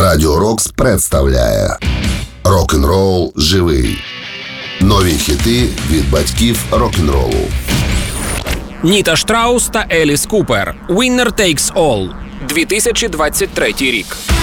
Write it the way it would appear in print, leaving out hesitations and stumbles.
Радіо Рокс представляє Рок-н-рол живий. Нові хіти від батьків рок-н-ролу. Ніта Штраус та Еліс Купер. Winner Takes All. 2023 рік.